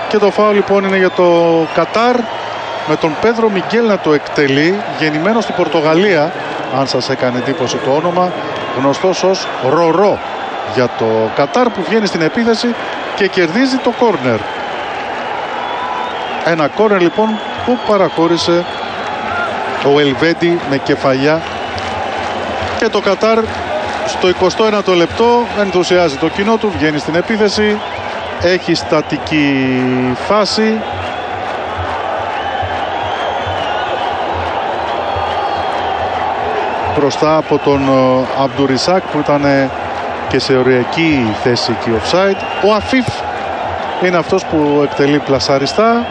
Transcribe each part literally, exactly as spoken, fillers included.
Και το φάουλ λοιπόν είναι για το Κατάρ, με τον Πέδρο Μιγγέλ να το εκτελεί, γεννημένο στην Πορτογαλία, αν σας έκανε εντύπωση το όνομα, γνωστός ως Ρορό για το Κατάρ, που βγαίνει στην επίθεση και κερδίζει το κόρνερ. Ένα κόρνερ λοιπόν που παραχώρησε ο Ελβέντι με κεφαλιά, και το Κατάρ στο εικοστό ένατο λεπτό ενθουσιάζει το κοινό του, βγαίνει στην επίθεση, έχει στατική φάση. Μπροστά από τον Αμπτουρισάκ που ήταν και σε οριακή θέση και offside. Ο Αφίφ είναι αυτός που εκτελεί πλασαριστά,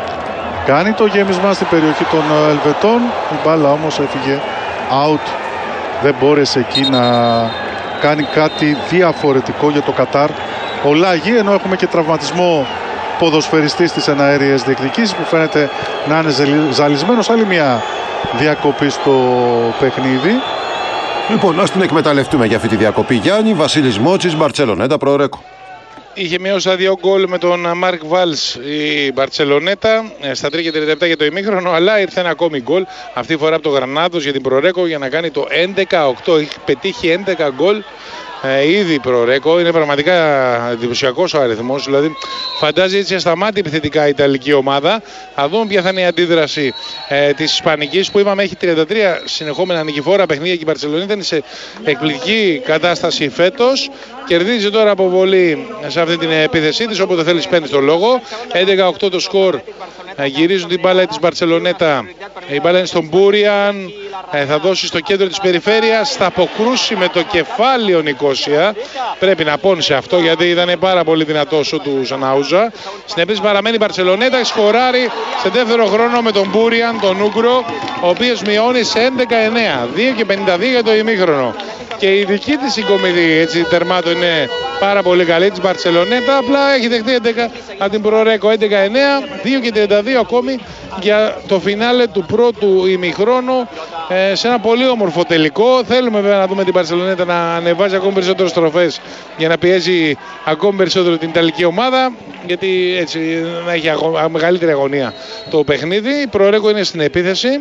κάνει το γέμισμα στην περιοχή των Ελβετών, η μπάλα όμως έφυγε out, δεν μπόρεσε εκεί να κάνει κάτι διαφορετικό για το Κατάρ ο Λάγι, ενώ έχουμε και τραυματισμό ποδοσφαιριστή στις εναέριες διεκδικήσεις που φαίνεται να είναι ζαλισμένος. Άλλη μια διακοπή στο παιχνίδι. Λοιπόν, ας την εκμεταλλευτούμε για αυτή τη διακοπή, Γιάννη. Βασίλης Μότσης, Μπαρτσελονέτα, Προορέκο. Είχε μειώσει δύο γκολ με τον Μάρκ Βάλς η Μπαρτσελονέτα στα τρία και τριάντα επτά για το ημίχρονο, αλλά ήρθε ένα ακόμη γκολ, αυτή τη φορά από το Γρανάδος για την Προορέκο, για να κάνει το έντεκα οκτώ. Έχει πετύχει έντεκα γκολ ε, ήδη η Προορέκο. Είναι πραγματικά εντυπωσιακός ο αριθμός, δηλαδή φαντάζει έτσι ασταμάτη επιθετικά η Ιταλική ομάδα. Θα δούμε ποια θα είναι η αντίδραση ε, της Ισπανικής, που είπαμε έχει τριάντα τρία συνεχόμενα νικηφόρα παιχνίδια και η Μπαρτσελονέτα είναι σε εκπληκτική κατάσταση φέτος. Κερδίζει τώρα αποβολή σε αυτή την επίθεσή της, όποτε θέλεις παίρνεις το λόγο. έντεκα οκτώ το σκορ. Γυρίζουν την μπάλα της Μπαρτσελονέτα. Η μπάλα είναι στον Μπούριαν. Θα δώσει στο κέντρο της περιφέρειας. Θα αποκρούσει με το κεφάλι ο Νικόσια. Πρέπει να πόνισε αυτό, γιατί ήταν πάρα πολύ δυνατός ο του Σανάουζα. Στην επίθεση παραμένει η Μπαρτσελονέτα. Σκοράρει σε δεύτερο χρόνο με τον Μπούριαν, τον Ούγκρο, ο οποίος μειώνει σε έντεκα εννέα. δύο και πενήντα δύο για το ημίχρονο. Και η δική της συγκομιδή έτσι τερμάτων είναι πάρα πολύ καλή της Μπαρτσελονέτα. Απλά έχει δεχτεί έντεκα από την Προορέκο, έντεκα εννέα, δύο και τριάντα δύο ακόμη για το φινάλε του πρώτου ημιχρόνου, ε, σε ένα πολύ όμορφο τελικό. Θέλουμε βέβαια να δούμε την Μπαρτσελονέτα να ανεβάζει ακόμη περισσότερες στροφές για να πιέζει ακόμη περισσότερο την Ιταλική ομάδα, γιατί έτσι να έχει αγω... μεγαλύτερη αγωνία το παιχνίδι. Η Προορέκο είναι στην επίθεση.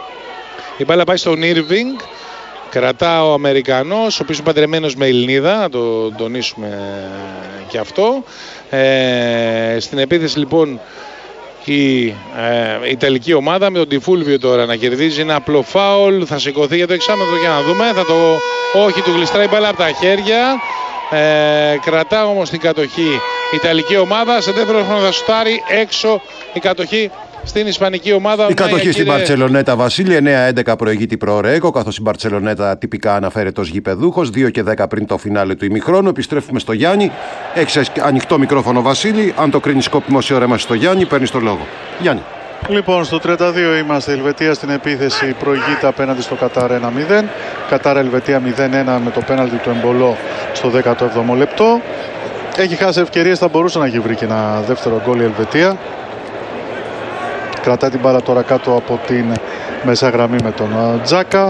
Η μπάλα πάει στον Ήρβινγκ. Κρατά ο Αμερικανός, ο οποίος είναι παντρεμένος με Ελληνίδα, να το τονίσουμε και αυτό. Ε, στην επίθεση λοιπόν η, ε, η Ιταλική ομάδα με τον Τιφούλβιο τώρα να κερδίζει ένα απλό φάουλ. Θα σηκωθεί για το εξάμετρο για να δούμε. Θα το, όχι, του γλιστράει μπάλα από τα χέρια. Ε, κρατά όμως την κατοχή η Ιταλική ομάδα. Σε δεύτερο χρόνο θα σουτάρει έξω η κατοχή στην Ισπανική ομάδα. Η κατοχή στην Μπαρτσελονέτα, Βασίλη, εννέα έντεκα προηγείται η Προορέκο, καθώς η Μπαρτσελονέτα τυπικά αναφέρεται ως γηπεδούχος. δύο και δέκα πριν το φινάλε του ημιχρόνου. Επιστρέφουμε στο Γιάννη. Έχεις ανοιχτό μικρόφωνο, Βασίλη. Αν το κρίνεις σκόπιμο σε όρεμα στο Γιάννη, παίρνεις το λόγο. Γιάννη. Λοιπόν, στο τριάντα δύο είμαστε. Η Ελβετία στην επίθεση προηγείται απέναντι στο Κατάρ ένα μηδέν. Κατάρ Ελβετία μηδέν ένα με το πέναλτι του Εμπολό στο δέκατο έβδομο λεπτό. Έχει χάσει ευκαιρίες, θα μπορούσε να έχει βρει και ένα δεύτερο γκολ η Ελβετία. Κρατάει την μπάλα τώρα κάτω από την μέσα γραμμή με τον Τζάκα.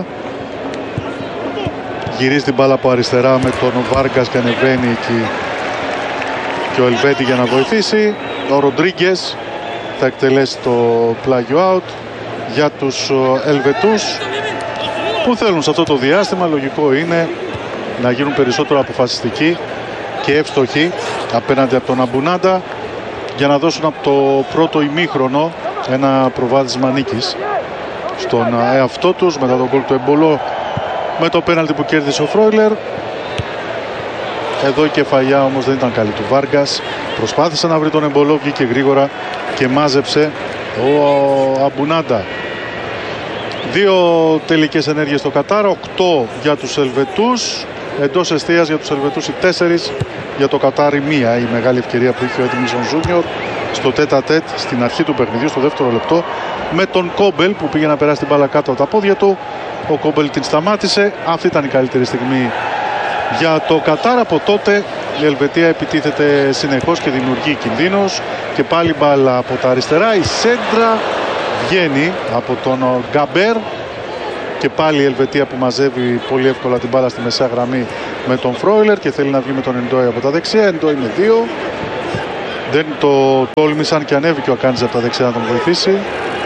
Γυρίζει την μπάλα από αριστερά με τον Βάργκας και ανεβαίνει εκεί και ο Ελβέτη για να βοηθήσει. Ο Ροντρίγκες θα εκτελέσει το πλάγιο out για τους Ελβετούς, που θέλουν σε αυτό το διάστημα, λογικό είναι, να γίνουν περισσότερο αποφασιστικοί και εύστοχοι απέναντι από τον Αμπουνάντα, για να δώσουν από το πρώτο ημίχρονο ένα προβάδισμα νίκης στον εαυτό τους μετά τον γκολ του Εμπολό με το πέναλτι που κέρδισε ο Φρόιλερ. Εδώ η κεφαλιά όμως δεν ήταν καλή του Βάργκας. Προσπάθησε να βρει τον Εμπολό, βγήκε γρήγορα και μάζεψε ο Αμπουνάντα. Δύο τελικές ενέργειες στο Κατάρ, οκτώ για τους Ελβετούς. Εντός εστίας για τους Ελβετούς οι τέσσερις, για το Κατάρ η μία. Η μεγάλη ευκαιρία που είχε ο Έντιμινσον Ζούνιορ στο τέτα τέτ στην αρχή του παιχνιδιού, στο δεύτερο λεπτό, με τον Κόμπελ που πήγε να περάσει την μπάλα κάτω από τα πόδια του. Ο Κόμπελ την σταμάτησε. Αυτή ήταν η καλύτερη στιγμή για το Κατάρ. Από τότε η Ελβετία επιτίθεται συνεχώς και δημιουργεί κινδύνους. Και πάλι μπάλα από τα αριστερά. Η σέντρα βγαίνει από τον Γκαμπέρ. Και πάλι η Ελβετία που μαζεύει πολύ εύκολα την μπάλα στη μεσαία γραμμή με τον Φρόιλερ και θέλει να βγει με τον Εντόι από τα δεξιά. Εντόι με δύο. Δεν το τόλμησαν και ανέβηκε ο Ακάντζη από τα δεξιά να τον βοηθήσει.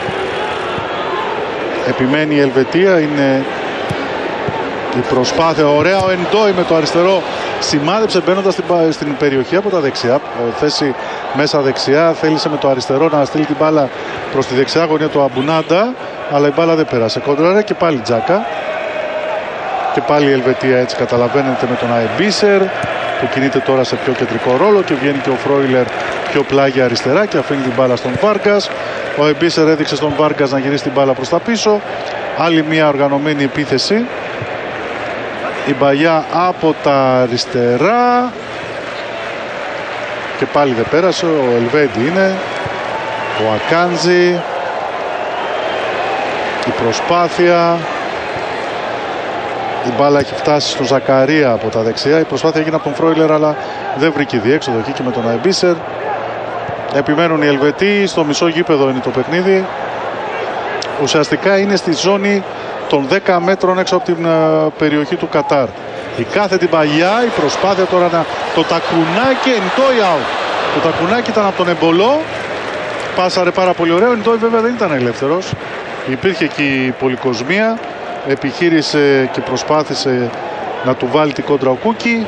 Επιμένει η Ελβετία, είναι η προσπάθεια. Ωραία ο Εντόι με το αριστερό. Σημάδεψε μπαίνοντας στην, στην περιοχή από τα δεξιά. Θέση μέσα δεξιά. Θέλησε με το αριστερό να στείλει την μπάλα προς τη δεξιά γωνία του Αμπουνάντα. Αλλά η μπάλα δεν πέρασε. Κόντραρα και πάλι Τζάκα. Και πάλι η Ελβετία, έτσι καταλαβαίνετε, με τον Αεμπίσερ που κινείται τώρα σε πιο κεντρικό ρόλο και βγαίνει και ο Φρόιλερ πιο πλάγια αριστερά και αφήνει την μπάλα στον Βάργκας. Ο Αεμπίσερ έδειξε στον Βάργκας να γυρίσει την μπάλα προς τα πίσω. Άλλη μια οργανωμένη επίθεση. Η Μπαγιά από τα αριστερά και πάλι δεν πέρασε. Ο Ελβέντη είναι, ο Ακάντζη, η προσπάθεια. Η μπάλα έχει φτάσει στον Ζακαρία από τα δεξιά. Η προσπάθεια έγινε από τον Φρόιλερ αλλά δεν βρήκε διέξοδο εκεί και με τον Αεμπίσερ. Επιμένουν οι Ελβετοί. Στο μισό γήπεδο είναι το παιχνίδι. Ουσιαστικά είναι στη ζώνη των δέκα μέτρων έξω από την uh, περιοχή του Κατάρ. Η κάθε την Παγιά, η προσπάθεια τώρα να το τακουνάκι, Εντόι out. Το τακουνάκι ήταν από τον Εμπολό. Πάσαρε πάρα πολύ ωραίο. Εντόι βέβαια δεν ήταν ελεύθερος. Υπήρχε εκεί πολυκοσμία. Επιχείρησε και προσπάθησε να του βάλει την κόντρα ο Κούκι.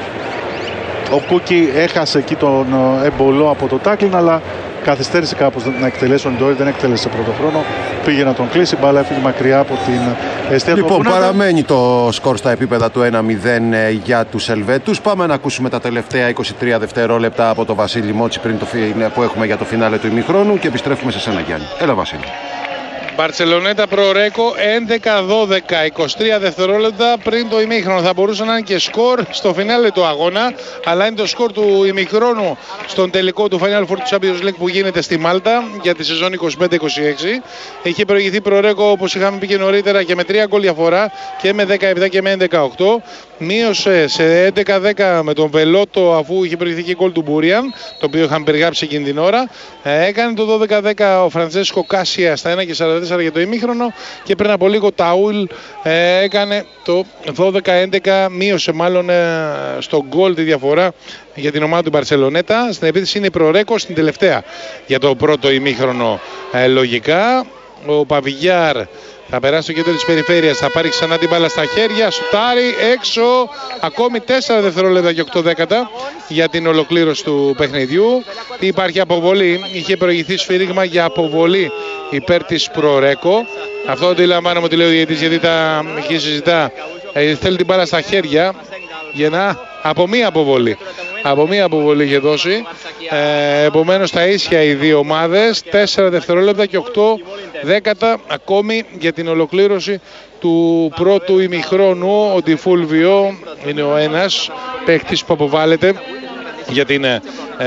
Ο Κούκι έχασε εκεί τον Εμπολό από το τάκλιν, αλλά καθυστέρησε κάπως να εκτελέσει. Ο Εντόι δεν εκτέλεσε πρώτο χρόνο. Πήγε να τον κλείσει, μπάλα έφυγε μακριά από την αιστεία του. Λοιπόν, παραμένει το σκορ στα επίπεδα του ένα μηδέν για τους Ελβετούς. Πάμε να ακούσουμε τα τελευταία είκοσι τρία δευτερόλεπτα από τον Βασίλη Μότση πριν το, που έχουμε για το φινάλε του ημιχρόνου και επιστρέφουμε σε σένα, Γιάννη. Έλα, Βασίλη. Μπαρτσελονέτα Προρέκο έντεκα δώδεκα, είκοσι τρία δευτερόλεπτα πριν το ημίχρονο. Θα μπορούσε να είναι και σκορ στο φινάλε του αγώνα, αλλά είναι το σκορ του ημιχρόνου στον τελικό του Final Four του Champions League που γίνεται στη Μάλτα για τη σεζόν είκοσι πέντε είκοσι έξι. Είχε προηγηθεί Προρέκο, όπως είχαμε πει και νωρίτερα, και με τρία γκολ διαφορά και με δεκαεπτά και με έντεκα οκτώ. Μείωσε σε έντεκα δέκα με τον Βελότο αφού είχε προηγηθεί και γκολ του Μπούριαν, το οποίο είχαμε περιγράψει εκείνη την ώρα. Έκανε το δώδεκα δέκα ο Φραντσέσκο Κάσια στα ένα και σαράντα τέσσερα για το ημίχρονο και πριν από λίγο Ταούλ ε, έκανε το δώδεκα έντεκα, μείωσε μάλλον ε, στο γκολ τη διαφορά για την ομάδα του Μπαρσελονέτα. Στην επίθεση είναι η Προρέκο στην τελευταία για το πρώτο ημίχρονο ε, λογικά. Ο Παβιγιάρ θα περάσει στο κέντρο της περιφέρειας, θα πάρει ξανά την μπάλα στα χέρια, σουτάρει έξω, ακόμη τέσσερα δευτερόλεπτα και οκτώ δέκατα για την ολοκλήρωση του παιχνιδιού. Υπάρχει αποβολή, είχε προηγηθεί σφύριγμα για αποβολή υπέρ της Προρέκο. Αυτό το αντιλαμβάνομαι ότι λέει ο διαιτητής, γιατί τα εκεί συζητά, ε, θέλει την μπάλα στα χέρια για να από μία αποβολή. Από μία αποβολή είχε δώσει. Ε, επομένως τα ίσια οι δύο ομάδες. τέσσερα δευτερόλεπτα και οκτώ δέκατα ακόμη για την ολοκλήρωση του πρώτου ημιχρόνου. Ο Ντιφούλβιο είναι ο ένας παίκτης που αποβάλλεται για την, ε,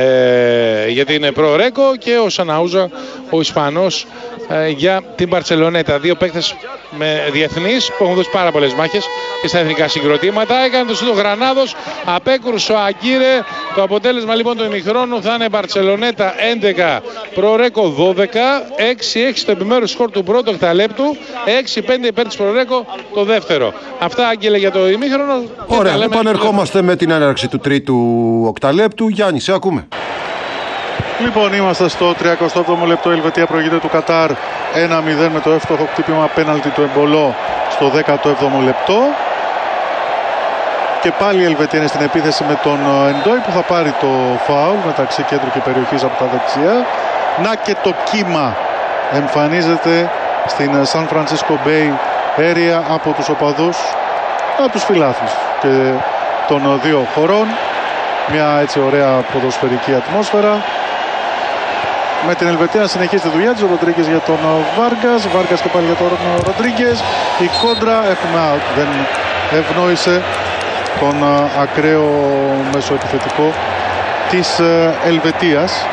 για την Προρέκο και ο Σαναούζα, ο Ισπανός, ε, για την Μπαρτσελονέτα. Δύο παίκτες με διεθνείς που έχουν δώσει πάρα πολλές μάχες και στα εθνικά συγκροτήματα. Έκανε το σούτο Γρανάδος, απέκρουσε ο Αγκύρε. Το αποτέλεσμα λοιπόν του ημιχρόνου θα είναι Μπαρτσελονέτα έντεκα, Προρέκο δώδεκα, έξι έξι στο επιμέρους σκορ του πρώτου οκταλέπτου, έξι πέντε υπέρ της Προρέκο το δεύτερο. Αυτά, Άγγελε, για το ημίχρονο. Ωραία, επανερχόμαστε με την έναρξη του τρίτου οκταλέπτου. Γιάννη, σε ακούμε. Λοιπόν, είμαστε στο τριακοστό έβδομο λεπτό. Η Ελβετία προηγείται του Κατάρ ένα μηδέν με το εύστοχο χτύπημα πέναλτι του Εμπολό στο δέκατο έβδομο λεπτό. Και πάλι η Ελβετία είναι στην επίθεση με τον Εντόι που θα πάρει το φάουλ μεταξύ κέντρου και περιοχής από τα δεξιά. Να και το κύμα εμφανίζεται στην San Francisco Bay Area από τους οπαδούς, από τους φιλάθλους και των δύο χωρών. Μια έτσι ωραία ποδοσφαιρική ατμόσφαιρα. Με την Ελβετία να συνεχίσει τη δουλειά της. Ο Ροντρίγκες για τον Βάργκας. Βάργκας και πάλι για τον Ροντρίγκες. Η κόντρα, έχουμε out, δεν ευνόησε τον ακραίο μεσοεπιθετικό της Ελβετίας.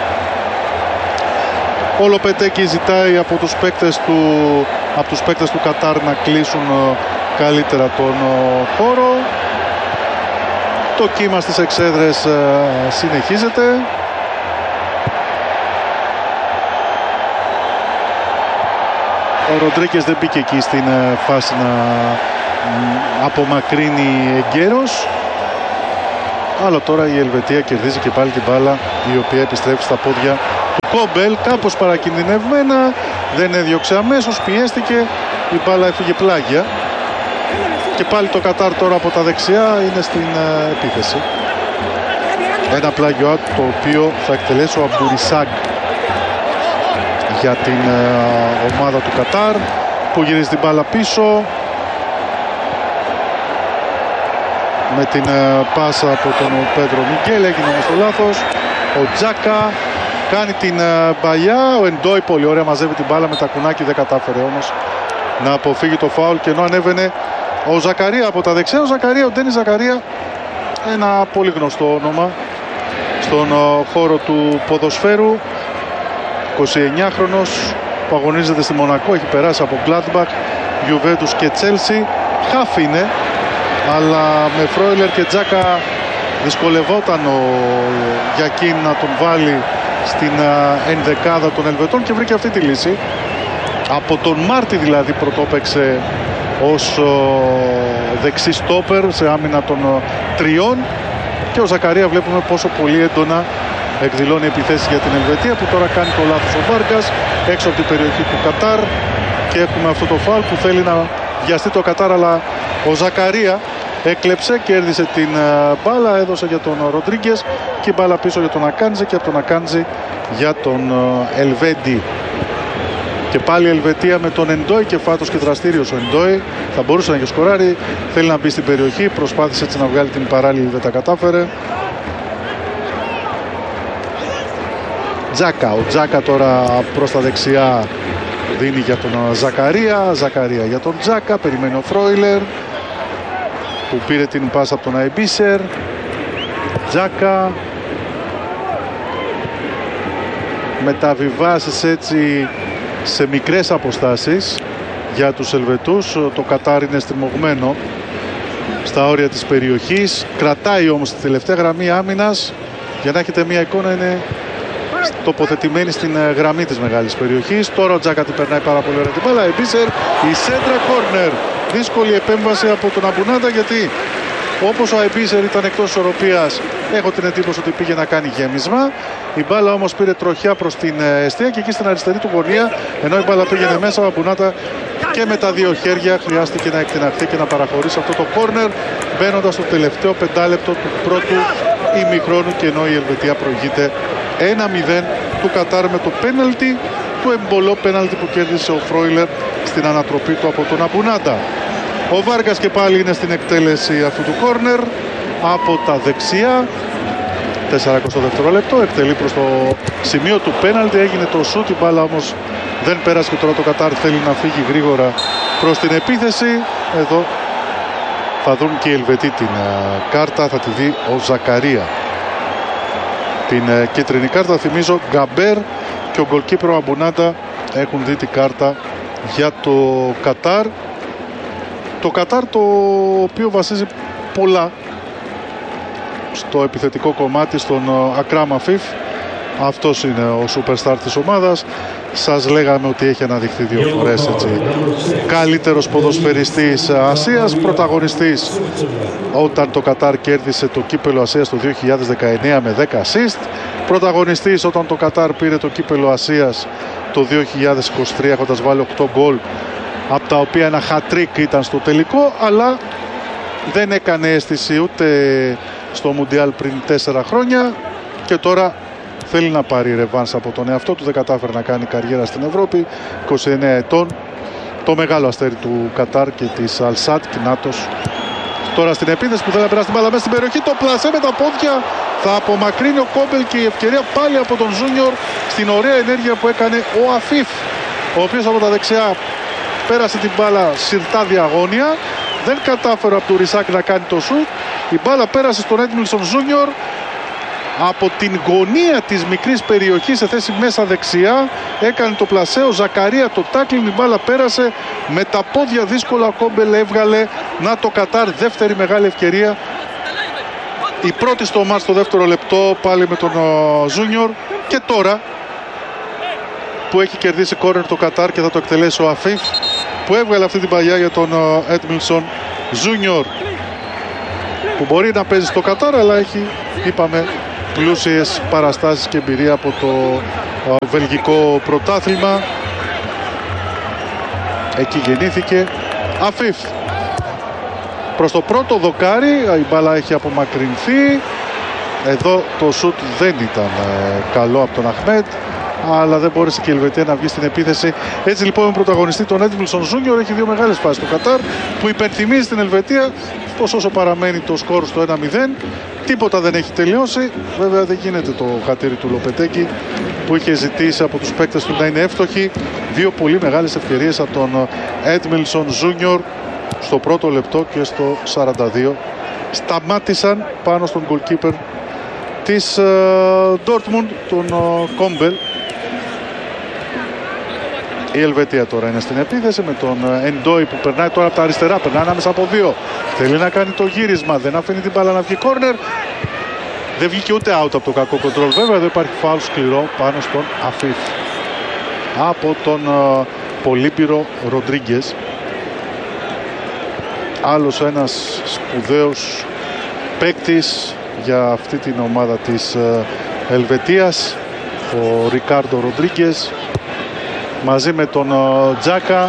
Ο Λοπετέκη ζητάει από τους παίκτες του, από τους παίκτες του Κατάρ να κλείσουν καλύτερα τον χώρο. Το κύμα στις εξέδρες συνεχίζεται. Ο Ροντρίγκες δεν μπήκε εκεί στην φάση να απομακρύνει εγκαίρος. Αλλά τώρα η Ελβετία κερδίζει και πάλι την μπάλα, η οποία επιστρέφει στα πόδια του Κόμπελ, κάπως παρακινδυνευμένα, δεν έδιωξε αμέσως, πιέστηκε, η μπάλα έφυγε πλάγια. Και πάλι το Κατάρ τώρα από τα δεξιά είναι στην uh, επίθεση. Ένα πλάγιο το οποίο θα εκτελέσει ο Αμπτουρισάκ για την uh, ομάδα του Κατάρ, που γυρίζει την μπάλα πίσω με την uh, πάσα από τον Πέντρο Μικέλ. Έγινε όμως το λάθος. Ο Τζάκα κάνει την uh, μπαλιά. Ο Εντόι πολύ ωραία μαζεύει την μπάλα με τα κουνάκι, δεν κατάφερε όμως να αποφύγει το φάουλ, και ενώ ανέβαινε ο Ζακαρία από τα δεξιά. Ο Ζακαρία, ο Ντένι Ζακαρία, ένα πολύ γνωστό όνομα στον uh, χώρο του ποδοσφαίρου, εικοσιεννιάχρονος που αγωνίζεται στη Μονακό, έχει περάσει από Gladbach, Juventus και Chelsea. Χαφ είναι, αλλά με Φρόιλερ και Τζάκα δυσκολευόταν ο Γιακίν να τον βάλει στην uh, ενδεκάδα των Ελβετών και βρήκε αυτή τη λύση. Από τον Μάρτι δηλαδή πρωτόπαιξε ως uh, δεξί στόπερ σε άμυνα των uh, τριών, και ο Ζακαρία βλέπουμε πόσο πολύ έντονα εκδηλώνει επιθέσεις για την Ελβετία, που τώρα κάνει το λάθος ο Βάργκας έξω από την περιοχή του Κατάρ, και έχουμε αυτό το φάουλ που θέλει να βιαστεί το Κατάρ, αλλά ο Ζακαρία έκλεψε, κέρδισε την uh, μπάλα, έδωσε για τον Ροντρίγκες και η μπάλα πίσω για τον Ακάντζη, και από τον Ακάντζη για τον uh, Ελβέντι. Και πάλι η Ελβετία με τον Εντόι, και φάτος και δραστήριος ο Εντόι, θα μπορούσε να και σκοράρει, θέλει να μπει στην περιοχή, προσπάθησε έτσι να βγάλει την παράλληλη, δεν τα κατάφερε. Τζάκα, ο Τζάκα τώρα προς τα δεξιά δίνει για τον Ζακαρία, Ζακαρία για τον Τζάκα, περιμένει ο Φρόιλερ που πήρε την πάσα από τον Αϊμπίσερ. Τζάκα, μεταβιβάσεις έτσι σε μικρές αποστάσεις για τους Ελβετούς. Το Κατάρ είναι στριμωγμένο στα όρια της περιοχής, κρατάει όμως τη τελευταία γραμμή άμυνας. Για να έχετε μια εικόνα, είναι τοποθετημένη στην γραμμή της μεγάλης περιοχής. Τώρα ο Τζάκα την περνάει πάρα πολύ ωραία την μπάλα. Εμπίσερ, η σέντρα κόρνερ. Δύσκολη επέμβαση από τον Αμπουνάντα, γιατί όπως ο Εμπίσερ ήταν εκτός ισορροπίας, έχω την εντύπωση ότι πήγε να κάνει γέμισμα. Η μπάλα όμως πήρε τροχιά προς την εστία, και εκεί στην αριστερή του γωνία, ενώ η μπάλα πήγαινε μέσα, ο Αμπουνάντα και με τα δύο χέρια χρειάστηκε να εκτιναχθεί και να παραχωρήσει αυτό το κόρνερ, μπαίνοντας στο τελευταίο πεντάλεπτο του πρώτου ημιχρόνου, και ενώ η Ελβετία προηγείται ένα μηδέν του Κατάρ με το πέναλτι, το εμπολό πέναλτι που κέρδισε ο Φρόιλερ στην ανατροπή του από τον Αμπουνάντα. Ο Βάργκας και πάλι είναι στην εκτέλεση αυτού του κόρνερ από τα δεξιά. σαράντα δευτερόλεπτο, εκτελεί προς το σημείο του πέναλτι, έγινε το σούτ, η μπάλα όμως δεν πέρασε, και τώρα το Κατάρ θέλει να φύγει γρήγορα προς την επίθεση. Εδώ θα δουν και οι Ελβετοί την uh, κάρτα, θα τη δει ο Ζακαρία. Την uh, κίτρινη κάρτα, θυμίζω, Γκαμπέρ και ο γκολκίπερ Αμπουνάντα έχουν δει την κάρτα για το Κατάρ. Το Κατάρ, το οποίο βασίζει πολλά στο επιθετικό κομμάτι στον Ακράμ Αφίφ. Αυτός είναι ο superstar της ομάδας. Σας λέγαμε ότι έχει αναδειχθεί δύο φορές έτσι καλύτερος ποδοσφαιριστής Ασίας, πρωταγωνιστής όταν το Κατάρ κέρδισε το κύπελο Ασίας το δύο χιλιάδες δεκαεννιά με δέκα assist, πρωταγωνιστής όταν το Κατάρ πήρε το κύπελο Ασίας το δύο χιλιάδες είκοσι τρία έχοντας βάλει οκτώ γκολ, από τα οποία ένα hat-trick ήταν στο τελικό, αλλά δεν έκανε αίσθηση ούτε στο Μουντιάλ πριν τέσσερα χρόνια, και τώρα θέλει να πάρει ρεβάνς από τον εαυτό του. Δεν κατάφερε να κάνει καριέρα στην Ευρώπη, είκοσι εννέα ετών, το μεγάλο αστέρι του Κατάρ και της Αλσάτ Κινάτος. Τώρα στην επίθεση που θέλει να περάσει την μπάλα μέσα στην περιοχή, το πλασέ με τα πόδια, θα απομακρύνει ο Κόμπελ, και η ευκαιρία πάλι από τον Ζούνιορ στην ωραία ενέργεια που έκανε ο Αφίφ, ο οποίος από τα δεξιά πέρασε την μπάλα συρτά διαγώνια, δεν κατάφερε από το Ρισάκ να κάνει το σουτ, η μπάλα πέρασε στον Έντμιλσον Ζούνιορ από την γωνία της μικρής περιοχής σε θέση μέσα δεξιά, έκανε το πλασέ, ο Ζακαρία το τάκλιν, η μπάλα πέρασε με τα πόδια δύσκολα, ο Κόμπελ έβγαλε, να το Κατάρ, δεύτερη μεγάλη ευκαιρία, η πρώτη στο μάτς στο δεύτερο λεπτό πάλι με τον Ζούνιορ, και τώρα που έχει κερδίσει κόρνερ το Κατάρ και θα το εκτελέσει ο Αφίφ, που έβγαλε αυτή την παλιά για τον Έντμιλσον Ζούνιορ, που μπορεί να παίζει στο Κατάρ, αλλά έχει, είπαμε, πλούσιες παραστάσεις και εμπειρία από το uh, βελγικό πρωτάθλημα. Εκεί γεννήθηκε. Αφίφ προς το πρώτο δοκάρι, η μπάλα έχει απομακρυνθεί. Εδώ το σουτ δεν ήταν ε, καλό από τον Αχμέτ, αλλά δεν μπόρεσε και η Ελβετία να βγει στην επίθεση. Έτσι λοιπόν, με πρωταγωνιστή τον Έντμιλσον Ζούνιορ, έχει δύο μεγάλες φάσεις στο Κατάρ που υπενθυμίζει την Ελβετία, τόσο όσο παραμένει το σκορ στο ένα μηδέν. Τίποτα δεν έχει τελειώσει. Βέβαια δεν γίνεται το χατήρι του Λοπετέκη που είχε ζητήσει από τους παίκτες του να είναι εύστοχοι. Δύο πολύ μεγάλες ευκαιρίες από τον Έντμιλσον Ζούνιορ στο πρώτο λεπτό και στο σαράντα δύο. Σταμάτησαν πάνω στον goalkeeper της Ντόρτμουντ, uh, τον uh, Κόμπελ. Η Ελβετία τώρα είναι στην επίθεση με τον Εντόι που περνάει τώρα από τα αριστερά, περνάει ανάμεσα από δύο. Θέλει να κάνει το γύρισμα, δεν αφήνει την μπάλα να βγει κόρνερ. Δεν βγήκε ούτε out από το κακό κοντρόλ. Βέβαια εδώ υπάρχει φάουλ σκληρό πάνω στον Αφίφ από τον uh, Πολύπυρο Ροντρίγκες. Άλλος ένας σπουδαίος παίκτης για αυτή την ομάδα της uh, Ελβετίας, ο Ρικάρντο Ροντρίγκες, μαζί με τον uh, Τζάκα.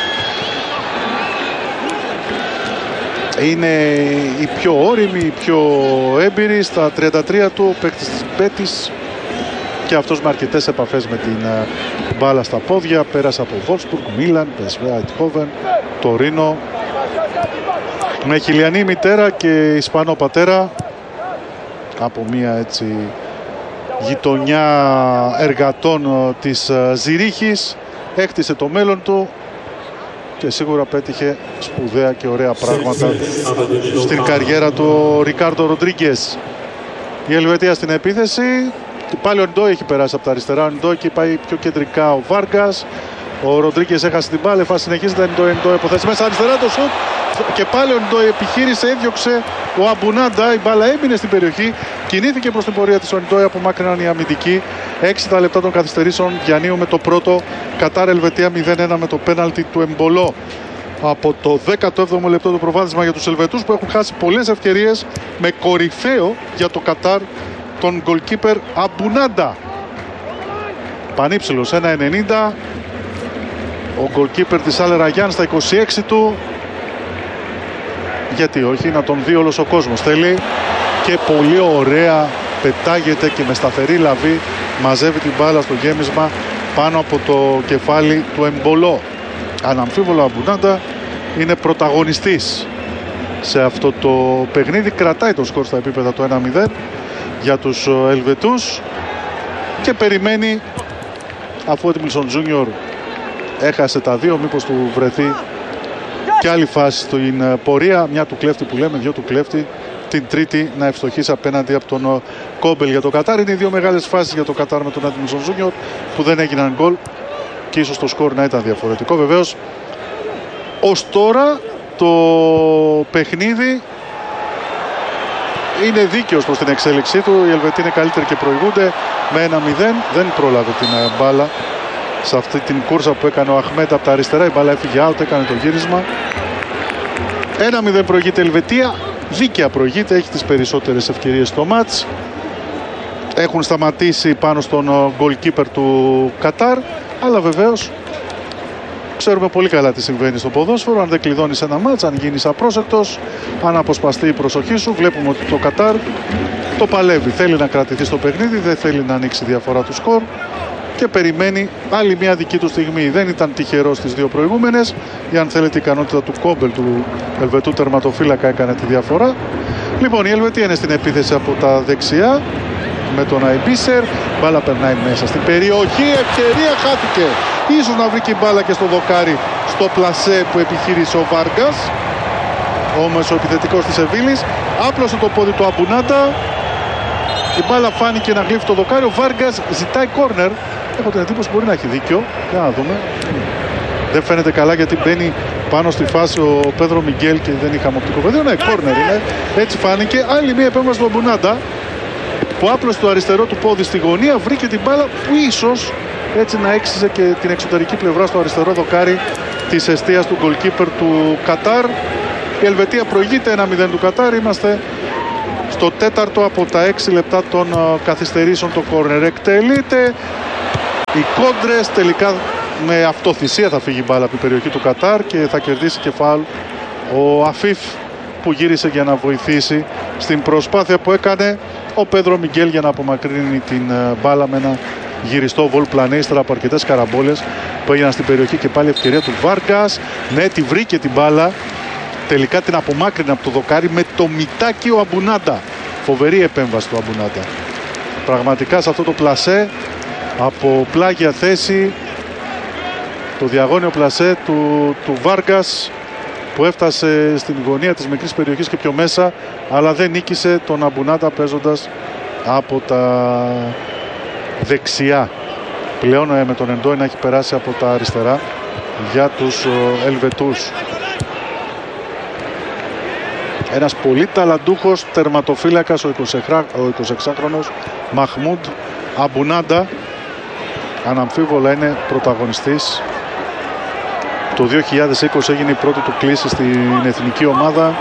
Είναι η πιο όριμη, η πιο έμπειρη στα τριάντα τρία του, παίκτης της Μπέτις, και αυτός με αρκετές επαφές με την uh, μπάλα στα πόδια. Πέρασε από Βόλσμπουργκ, Μίλαν, Πεσβέα, Αιτχόβεν, Τορίνο. Με χιλιανή μητέρα και Ισπανό πατέρα, από μια έτσι γειτονιά εργατών της Ζηρίχης, έκτισε το μέλλον του και σίγουρα πέτυχε σπουδαία και ωραία πράγματα στην καριέρα του ο Ρικάρντο Ροντρίγκες. Η Ελβετία στην επίθεση. Πάλι ο Ντόι έχει περάσει από τα αριστερά. Ο Ντόι και πάει πιο κεντρικά ο Βάργκας. Ο Ροντρίγκες έχασε την μπάλα, θα συνεχίζεται. Ντόι, Ντόι αποθέσει μέσα αριστερά το σουτ. Και πάλι ο Ντόι επιχείρησε, έδιωξε ο Αμπουνάντα. Η μπάλα έμεινε στην περιοχή. Κινήθηκε προς την πορεία της ο Ντόι, απομάκρυναν οι αμυντικοί. έξι τα λεπτά των καθυστερήσεων. Γιαννίου με το πρώτο. Κατάρ Ελβετία μηδέν ένα με το πέναλτι του Εμπολό. Από το δέκατο έβδομο λεπτό το προβάδισμα για τους Ελβετούς, που έχουν χάσει πολλές ευκαιρίες, με κορυφαίο για το Κατάρ τον goalkeeper Αμπουνάντα. Πανύψηλος, ένα ενενήντα. Ο goalkeeper της Αλ Ραγιάν στα είκοσι έξι του. Γιατί όχι, να τον δει όλος ο κόσμος. Θέλει και πολύ ωραία πετάγεται και με σταθερή λαβή μαζεύει την μπάλα στο γέμισμα πάνω από το κεφάλι του Εμπολό. Αναμφίβολα ο Αμπουνάντα είναι πρωταγωνιστής σε αυτό το παιχνίδι. Κρατάει το σκορ στα επίπεδα του ένα μηδέν για τους Ελβετούς και περιμένει, αφού ο Έντμιλσον Τζούνιορ έχασε τα δύο, μήπως του βρεθεί και άλλη φάση στην πορεία. Μια του κλέφτη που λέμε, δυο του κλέφτη. Την τρίτη να ευστοχίσει απέναντι από τον Κόμπελ για το Κατάρ. Είναι οι δύο μεγάλες φάσεις για το Κατάρ με τον Έντμιλσον Τζούνιορ που δεν έγιναν γκολ και ίσως το σκορ να ήταν διαφορετικό. Βεβαίως, ως τώρα το παιχνίδι είναι δίκαιος προς την εξέλιξή του. Οι Ελβετοί είναι καλύτεροι και προηγούνται με ένα μηδέν. Δεν πρόλαβε την μπάλα σε αυτή την κούρσα που έκανε ο Αχμέτ από τα αριστερά. Η μπάλα έφυγε out, έκανε το γύρισμα. ένα μηδέν προηγείται η Ελβετία. Δίκαια προηγείται, έχει τις περισσότερες ευκαιρίες στο μάτς. Έχουν σταματήσει πάνω στον goalkeeper του Κατάρ, αλλά βεβαίως ξέρουμε πολύ καλά τι συμβαίνει στο ποδόσφαιρο. Αν δεν κλειδώνεις ένα μάτς, αν γίνεις απρόσεκτος, αν αποσπαστεί η προσοχή σου, βλέπουμε ότι το Κατάρ το παλεύει. Θέλει να κρατηθεί στο παιχνίδι, δεν θέλει να ανοίξει διαφορά του σκορ και περιμένει άλλη μια δική του στιγμή. Δεν ήταν τυχερό στις δύο προηγούμενες, ή αν θέλετε η ικανότητα του Κόμπελ, του Ελβετού τερματοφύλακα, έκανε τη διαφορά. Λοιπόν, η Ελβετία είναι στην επίθεση από τα δεξιά με τον Αϊμπίσερ. Μπάλα περνάει μέσα στην περιοχή, ευκαιρία, χάθηκε. Ίσως να βρει και η μπάλα και στο δοκάρι, στο πλασέ που επιχείρησε ο Βάργκας, ο μεσοεπιθετικός της Σεβίλης. Άπλωσε το πόδι του Αμπουνάντα. Η μπάλα φάνηκε να γλύφει το δοκάρι. Ο Βάργκας ζητάει κόρνερ. Έχω την εντύπωση μπορεί να έχει δίκιο. Για να δούμε. Δεν φαίνεται καλά γιατί μπαίνει πάνω στη φάση ο Πέδρο Μιγγέλ και δεν είχαμε οπτικό πεδίο. Ναι, κόρνερ είναι. Έτσι φάνηκε. Άλλη μία επέμβαση του Αμπουνάντα που άπλωσε το αριστερό του πόδι στη γωνία. Βρήκε την μπάλα που ίσως έτσι να έξιζε και την εξωτερική πλευρά στο αριστερό δοκάρι της εστίας του goalkeeper του Κατάρ. Η Ελβετία προηγείται ένα μηδέν του Κατάρ. Είμαστε Στο τέταρτο από τα έξι λεπτά των καθυστερήσεων το κόρνερ εκτελείται. Οι κόντρες, τελικά με αυτοθυσία θα φύγει η μπάλα από την περιοχή του Κατάρ και θα κερδίσει και φάουλ ο Αφίφ, που γύρισε για να βοηθήσει στην προσπάθεια που έκανε ο Πέδρο Μιγγέλ για να απομακρύνει την μπάλα με ένα γυριστό βολ πλανέ ύστερα από αρκετές καραμπόλες που έγιναν στην περιοχή. Και πάλι ευκαιρία του Βάργκας. Ναι, τη βρήκε την μπάλα. Τελικά την απομάκρυνε από το δοκάρι με το μητάκι ο Αμπουνάντα. Φοβερή επέμβαση του Αμπουνάντα. Πραγματικά σε αυτό το πλασέ, από πλάγια θέση, το διαγώνιο πλασέ του, του Βάργκας, που έφτασε στην γωνία της μικρής περιοχής και πιο μέσα, αλλά δεν νίκησε τον Αμπουνάντα παίζοντας από τα δεξιά. Πλέον με τον Εντόι να έχει περάσει από τα αριστερά για τους Ελβετούς. Ένας πολύ ταλαντούχος τερματοφύλακας, ο εικοσιεξάχρονος Μαχμούντ Αμπουνάντα, αναμφίβολα είναι πρωταγωνιστής. Το δύο χιλιάδες είκοσι έγινε η πρώτη του κλήση στην εθνική ομάδα.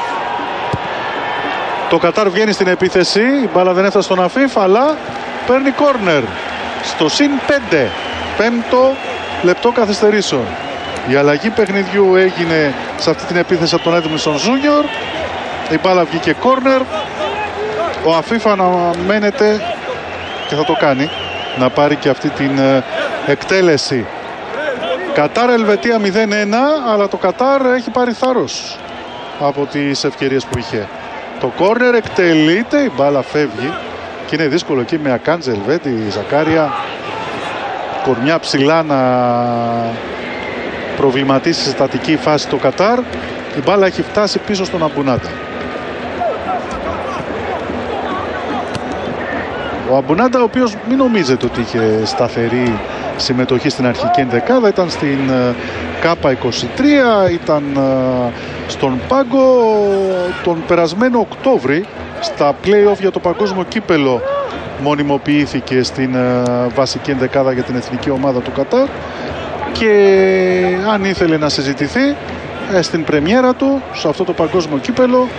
Το Κατάρ βγαίνει στην επίθεση, η μπάλα δεν έφτασε στον Αφίφ, αλλά παίρνει κόρνερ στο συν πέντε, πέμπτο λεπτό καθυστερήσεων. Η αλλαγή παιχνιδιού έγινε σε αυτή την επίθεση από τον Έντμινσον Ζούνιορ. Η μπάλα βγήκε κόρνερ. Ο Αφίφ αναμένεται και θα το κάνει να πάρει και αυτή την εκτέλεση. Κατάρ Ελβετία μηδέν ένα, αλλά το Κατάρ έχει πάρει θάρρος από τις ευκαιρίες που είχε. Το κόρνερ εκτελείται, η μπάλα φεύγει και είναι δύσκολο εκεί με Ακάντζε, Ελβέτη, Ζακάρια, κορμιά ψηλά να προβληματίσει σε στατική φάση το Κατάρ. Η μπάλα έχει φτάσει πίσω στον Αμπουνάντα. Ο Αμπουνάντα, ο οποίος μην νομίζετε ότι είχε σταθερή συμμετοχή στην αρχική ενδεκάδα, ήταν στην ΚΑΠΑ είκοσι τρία, ήταν στον πάγκο τον περασμένο Οκτώβρη στα play-off για το παγκόσμιο κύπελο. Μονιμοποιήθηκε στην βασική ενδεκάδα για την εθνική ομάδα του Κατάρ και αν ήθελε να συζητηθεί στην πρεμιέρα του σε αυτό το παγκόσμιο κύπελο,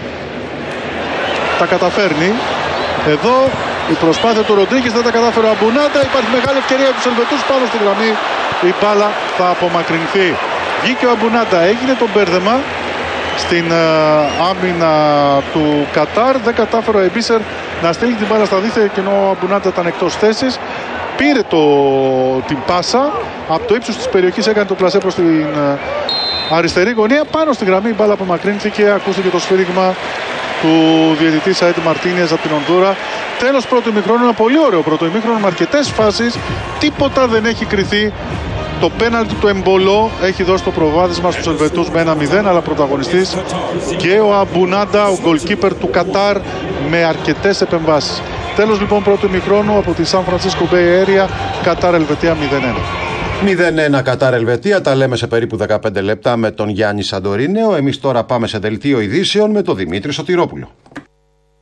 τα καταφέρνει. Εδώ η προσπάθεια του Ροντρίγκες δεν τα κατάφερε ο Αμπουνάντα. Υπάρχει μεγάλη ευκαιρία για τους Ελβετούς πάνω στη γραμμή. Η μπάλα θα απομακρυνθεί. Βγήκε ο Αμπουνάντα, έγινε το μπέρδεμα στην uh, άμυνα του Κατάρ. Δεν κατάφερε ο Εμπίσερ να στείλει την μπάλα στα δίχτυα, και ενώ ο Αμπουνάντα ήταν εκτός θέσης. Πήρε το, την πάσα από το ύψος της περιοχής, έκανε το πλασέ προς την uh, αριστερή γωνία. Πάνω στη γραμμή η μπάλα απομακρύνθηκε. Ακούστηκε το σφύριγμα του διαιτητή Σαΐντ Μαρτίνιες από την Ονδούρα. Τέλος πρώτου ημιχρόνου, ένα πολύ ωραίο πρώτο ημίχρονο με αρκετές φάσεις. Τίποτα δεν έχει κριθεί. Το πέναλτι του Εμπολό έχει δώσει το προβάδισμα στους Ελβετούς με ένα μηδέν, αλλά πρωταγωνιστής και ο Αμπουνάντα, ο γκολκίπερ του Κατάρ, με αρκετές επεμβάσεις. Τέλος λοιπόν πρώτου ημιχρόνου από τη Σαν Φρανσίσκο Bay Area, Κατάρ Ελβετία μηδέν ένα. μηδέν ένα Κατάρ Ελβετία, τα λέμε σε περίπου δεκαπέντε λεπτά με τον Γιάννη Σαντορίνεο. Εμείς τώρα πάμε σε δελτίο ειδήσεων με τον Δημήτρη Σωτηρόπουλο.